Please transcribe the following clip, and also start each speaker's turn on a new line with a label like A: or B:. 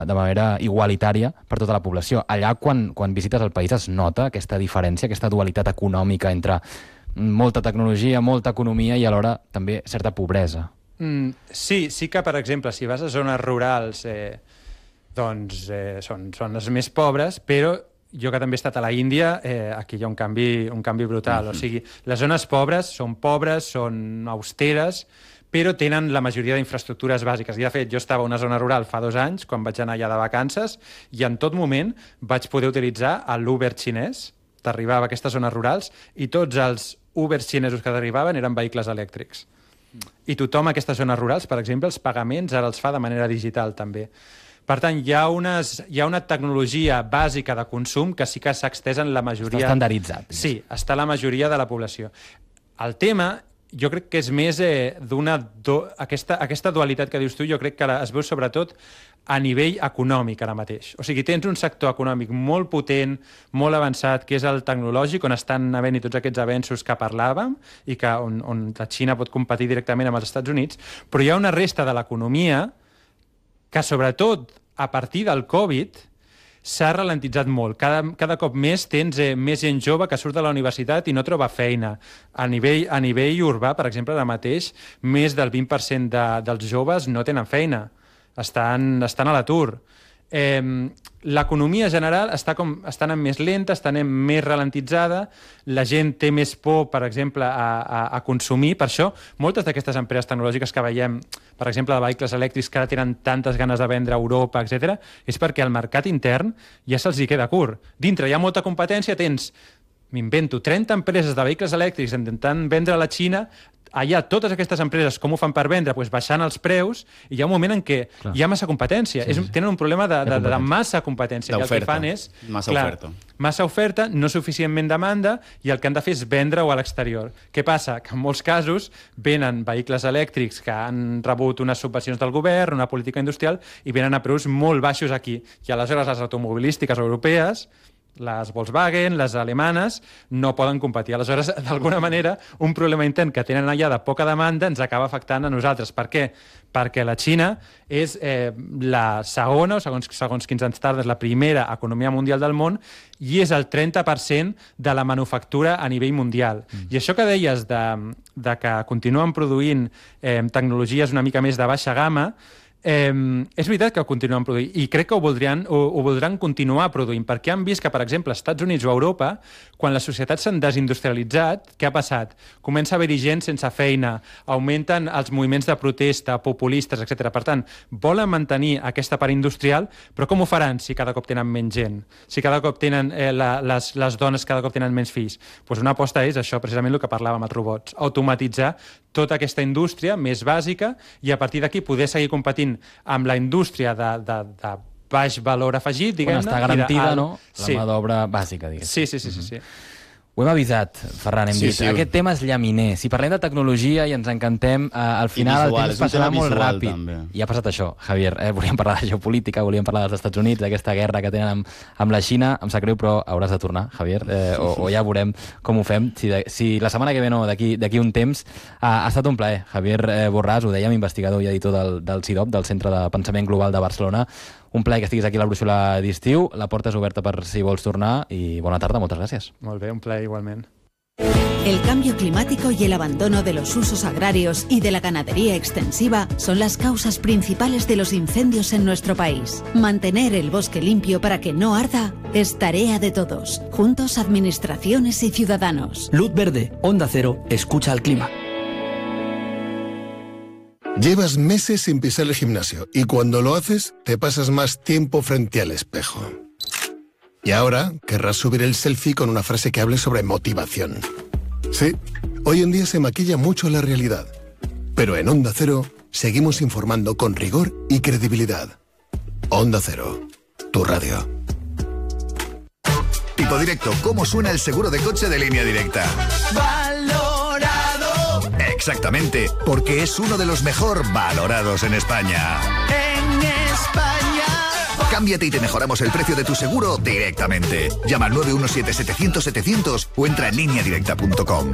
A: de manera igualitària per tota la població. Allà, quan visites el país, es nota aquesta diferència, aquesta dualitat econòmica entre molta tecnologia, molta economia i alhora també certa pobresa.
B: Sí que, per exemple, si vas a zones rurals, són les més pobres, però jo que també he estat a la Índia, aquí hi ha un canvi brutal. O sigui, les zones pobres, són austeres, però tenen la majoria d'infraestructures bàsiques. I, de fet, jo estava a una zona rural fa 2 anys, quan vaig anar allà de vacances, i en tot moment vaig poder utilitzar l'Uber xinès. T'arribava a aquestes zones rurals i tots els Ubers xinesos que t'arribaven eren vehicles elèctrics. I tothom a aquestes zones rurals, per exemple, els pagaments ara els fa de manera digital, també. Per tant, hi ha una tecnologia bàsica de consum que sí que s'ha estès en la majoria...
A: Està estandarditzat.
B: Sí, està a la majoria de la població. El tema, jo crec que és més aquesta dualitat que dius tu, jo crec que es veu sobretot a nivell econòmic ara mateix. O sigui, tens un sector econòmic molt potent, molt avançat, que és el tecnològic, on estan havent-hi tots aquests avenços que parlàvem i on la Xina pot competir directament amb els Estats Units, però hi ha una resta de l'economia que, sobretot a partir del Covid, s'ha ralentitzat molt. Cada cop més tens més gent jove que surt de la universitat i no troba feina. A nivell urbà, per exemple, ara mateix, més del 20% dels joves no tenen feina. Estan a l'atur. L'economia general està anant més lenta, està anant més ralentitzada, la gent té més por, per exemple, a consumir. Per això, moltes d'aquestes empreses tecnològiques que veiem, per exemple, de vehicles elèctrics que ara tenen tantes ganes de vendre a Europa, etc., és perquè el mercat intern ja se'ls hi queda curt. Dintre hi ha molta competència, tens, m'invento, 30 empreses de vehicles elèctrics intentant vendre a la Xina. Allà totes aquestes empreses com ho fan per vendre? Pues baixant els preus, i hi ha un moment en què hi ha massa competència. Tenen un problema de massa competència.
C: D'oferta.
B: Massa oferta, no suficientment demanda, i el que han de fer és vendre-ho a l'exterior. Què passa? Que en molts casos venen vehicles elèctrics que han rebut unes subvencions del govern, una política industrial, i venen a preus molt baixos aquí. I aleshores les automobilístiques europees, les Volkswagen, les alemanes, no poden competir. Aleshores, d'alguna manera, un problema intern que tenen allà de poca demanda ens acaba afectant a nosaltres. Per què? Perquè la Xina és la segona, o segons quins anys tardes, la primera economia mundial del món, i és el 30% de la manufactura a nivell mundial. I això que deies de que continuen produint tecnologies una mica més de baixa gamma, és veritat que ho continuen produint, i crec que ho voldran continuar produint, perquè han vist que, per exemple, als Estats Units o a Europa, quan les societats s'han desindustrialitzat, què ha passat? Comença a haver-hi gent sense feina, augmenten els moviments de protesta, populistes, etc. Per tant, volen mantenir aquesta part industrial, però com ho faran si cada cop tenen menys gent? Si cada cop tenen les dones cada cop tenen menys fills? Doncs una aposta és això, precisament el que parlàvem als robots, automatitzar tota aquesta indústria més bàsica i a partir d'aquí poder seguir competint amb la indústria de baix valor afegit, diguem-ne.
A: On està garantida, no? La mà d'obra bàsica, diguem-ne.
B: Sí.
A: Ho hem avisat, Ferran, hem dit. Aquest tema és llaminer. Si parlem de tecnologia i ens encantem, al final el temps passarà molt ràpid. També. I ha passat això, Javier. Volíem parlar de geopolítica, volíem parlar dels Estats Units, d'aquesta guerra que tenen amb la Xina. Em sap greu, però hauràs de tornar, Javier, o ja veurem com ho fem. Si la setmana que ve no, d'aquí un temps. Ha estat un plaer. Javier Borràs, ho dèiem, investigador i editor del CIDOB, del Centre de Pensament Global de Barcelona. Un plaer que estiguis aquí a la brúixola d'estiu. La porta és oberta per si vols tornar i bona tarda, moltes gràcies.
B: Molt bé, un plaer igualment.
D: El cambio climático y el abandono de los usos agrarios y de la ganadería extensiva son las causas principales de los incendios en nuestro país. Mantener el bosque limpio para que no arda es tarea de todos, juntos administraciones y ciudadanos.
E: Luz Verde, Onda Cero, escucha al clima.
F: Llevas meses sin pisar el gimnasio y cuando lo haces te pasas más tiempo frente al espejo. Y ahora querrás subir el selfie con una frase que hable sobre motivación. Sí, hoy en día se maquilla mucho la realidad, pero en Onda Cero seguimos informando con rigor y credibilidad. Onda Cero, tu radio.
G: Tipo Directo, ¿cómo suena el seguro de coche de Línea Directa? Exactamente, porque es uno de los mejor valorados en España.
H: En España.
G: Cámbiate y te mejoramos el precio de tu seguro directamente. Llama al 917-700-700 o entra en lineadirecta.com.